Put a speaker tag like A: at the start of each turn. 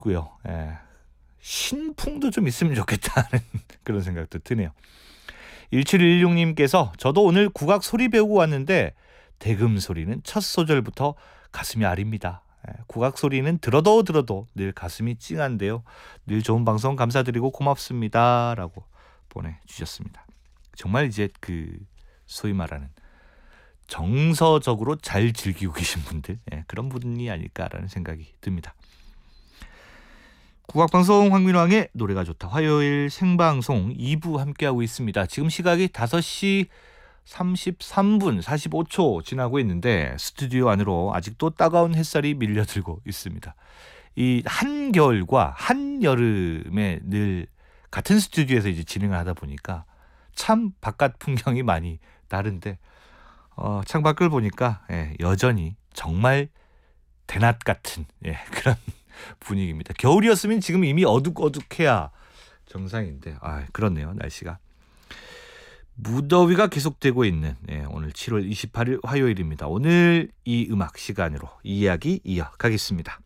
A: 싶고요. 신풍도 좀 있으면 좋겠다는 그런 생각도 드네요. 1716님께서 저도 오늘 국악 소리 배우고 왔는데 대금 소리는 첫 소절부터 가슴이 아립니다. 국악 소리는 들어도 늘 가슴이 찡한데요. 늘 좋은 방송 감사드리고 고맙습니다. 라고 보내주셨습니다. 정말 이제 소위 말하는 정서적으로 잘 즐기고 계신 분들, 그런 분이 아닐까라는 생각이 듭니다. 국악방송 황민왕의 노래가 좋다 화요일 생방송 2부 함께하고 있습니다. 지금 시각이 5시 33분 45초 지나고 있는데 스튜디오 안으로 아직도 따가운 햇살이 밀려들고 있습니다. 이 한겨울과 한여름에 늘 같은 스튜디오에서 이제 진행을 하다 보니까 참 바깥 풍경이 많이 다른데 창밖을 보니까 여전히 정말 대낮 같은 그런 분위기입니다. 겨울이었으면 지금 이미 어둑어둑해야 정상인데 그렇네요. 날씨가 무더위가 계속되고 있는 오늘 7월 28일 화요일입니다. 오늘 이 음악 시간으로 이야기 이어가겠습니다.